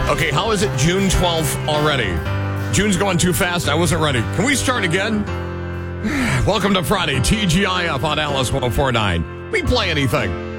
Okay, how is it June 12th already? June's going too fast. I wasn't ready. Can we start again? Welcome to Friday, TGIF on Alice 104.9. We play anything.